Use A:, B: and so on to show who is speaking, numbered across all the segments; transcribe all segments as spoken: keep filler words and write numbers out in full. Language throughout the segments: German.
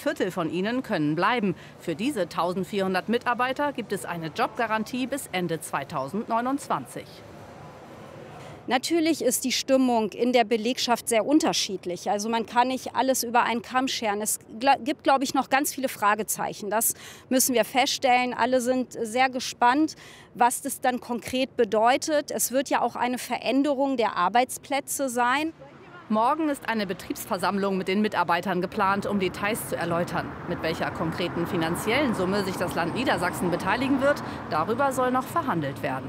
A: Viertel von ihnen können bleiben. Für diese eintausendvierhundert Mitarbeiter gibt es eine Jobgarantie bis Ende zweitausendneunundzwanzig.
B: Natürlich ist die Stimmung in der Belegschaft sehr unterschiedlich. Also man kann nicht alles über einen Kamm scheren. Es gibt, glaube ich, noch ganz viele Fragezeichen. Das müssen wir feststellen. Alle sind sehr gespannt, was das dann konkret bedeutet. Es wird ja auch eine Veränderung der Arbeitsplätze sein.
A: Morgen ist eine Betriebsversammlung mit den Mitarbeitern geplant, um Details zu erläutern. Mit welcher konkreten finanziellen Summe sich das Land Niedersachsen beteiligen wird, darüber soll noch verhandelt werden.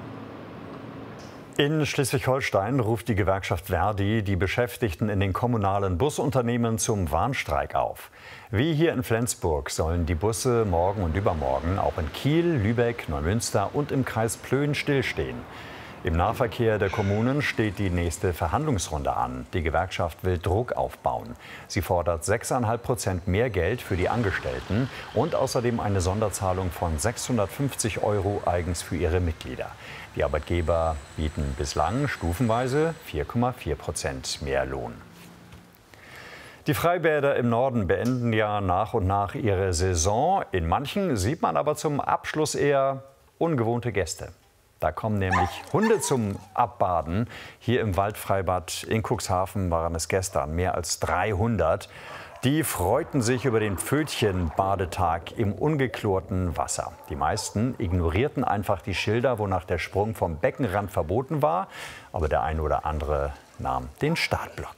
C: In Schleswig-Holstein ruft die Gewerkschaft Verdi die Beschäftigten in den kommunalen Busunternehmen zum Warnstreik auf. Wie hier in Flensburg sollen die Busse morgen und übermorgen auch in Kiel, Lübeck, Neumünster und im Kreis Plön stillstehen. Im Nahverkehr der Kommunen steht die nächste Verhandlungsrunde an. Die Gewerkschaft will Druck aufbauen. Sie fordert sechs Komma fünf Prozent mehr Geld für die Angestellten und außerdem eine Sonderzahlung von sechshundertfünfzig Euro eigens für ihre Mitglieder. Die Arbeitgeber bieten bislang stufenweise vier Komma vier Prozent mehr Lohn. Die Freibäder im Norden beenden ja nach und nach ihre Saison. In manchen sieht man aber zum Abschluss eher ungewohnte Gäste. Da kommen nämlich Hunde zum Abbaden. Hier im Waldfreibad in Cuxhaven waren es gestern mehr als dreihundert. Die freuten sich über den Pfötchen-Badetag im ungeklorten Wasser. Die meisten ignorierten einfach die Schilder, wonach der Sprung vom Beckenrand verboten war. Aber der eine oder andere nahm den Startblock.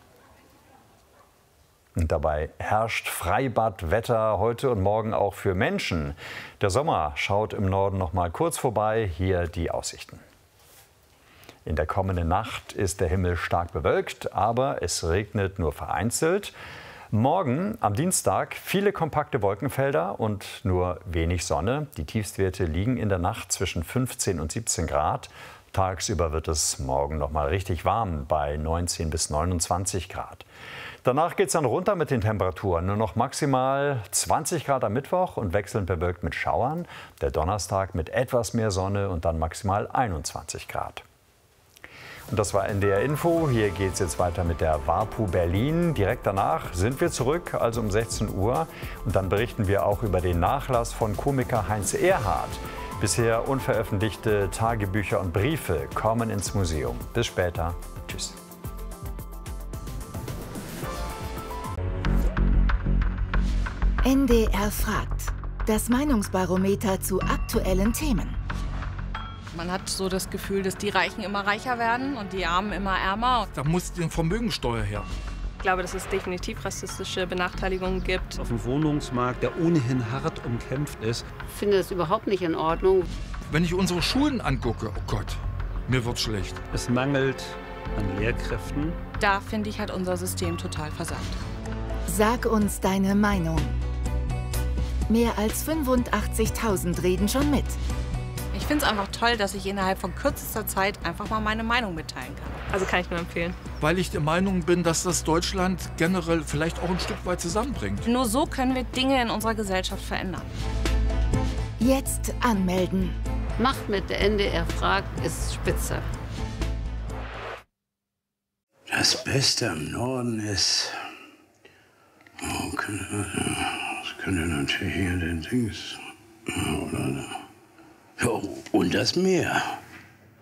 C: Und dabei herrscht Freibadwetter heute und morgen auch für Menschen. Der Sommer schaut im Norden noch mal kurz vorbei. Hier die Aussichten. In der kommenden Nacht ist der Himmel stark bewölkt, aber es regnet nur vereinzelt. Morgen am Dienstag viele kompakte Wolkenfelder und nur wenig Sonne. Die Tiefstwerte liegen in der Nacht zwischen fünfzehn und siebzehn Grad. Tagsüber wird es morgen noch mal richtig warm bei neunzehn bis neunundzwanzig Grad. Danach geht es dann runter mit den Temperaturen. Nur noch maximal zwanzig Grad am Mittwoch und wechselnd bewölkt mit Schauern. Der Donnerstag mit etwas mehr Sonne und dann maximal einundzwanzig Grad. Und das war N D R Info. Hier geht es jetzt weiter mit der WAPU Berlin. Direkt danach sind wir zurück, also um sechzehn Uhr. Und dann berichten wir auch über den Nachlass von Komiker Heinz Erhardt. Bisher unveröffentlichte Tagebücher und Briefe kommen ins Museum. Bis später. Tschüss.
D: N D R fragt. Das Meinungsbarometer zu aktuellen Themen.
E: Man hat so das Gefühl, dass die Reichen immer reicher werden und die Armen immer ärmer.
F: Da muss die Vermögensteuer her.
G: Ich glaube, dass es definitiv rassistische Benachteiligungen gibt.
H: Auf dem Wohnungsmarkt, der ohnehin hart umkämpft ist.
I: Ich finde das überhaupt nicht in Ordnung.
F: Wenn ich unsere Schulen angucke, oh Gott, mir wird schlecht.
H: Es mangelt an Lehrkräften.
E: Da, finde ich, hat unser System total versagt.
D: Sag uns deine Meinung. Mehr als fünfundachtzigtausend reden schon mit.
E: Ich finde es einfach toll, dass ich innerhalb von kürzester Zeit einfach mal meine Meinung mitteilen kann.
G: Also kann ich nur empfehlen.
F: Weil ich der Meinung bin, dass das Deutschland generell vielleicht auch ein Stück weit zusammenbringt.
E: Nur so können wir Dinge in unserer Gesellschaft verändern.
D: Jetzt anmelden.
I: Macht mit, der N D R fragt, ist spitze.
J: Das Beste am Norden ist... Oh, das könnte natürlich hier den Dings... Oder... Ja, und das Meer.